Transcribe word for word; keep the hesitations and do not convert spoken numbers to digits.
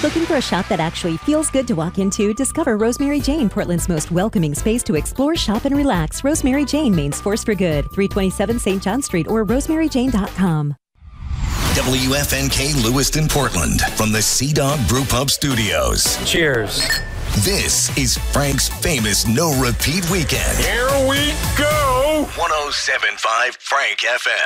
Looking for a shop that actually feels good to walk into? Discover Rosemary Jane, Portland's most welcoming space to explore, shop, and relax. Rosemary Jane, Maine's Force for Good, three twenty-seven Saint John Street or rosemary jane dot com. W F N K Lewiston, Portland, from the Sea Dog Brew Pub Studios. Cheers. This is Frank's famous no-repeat weekend. Here we go. one oh seven point five Frank F M.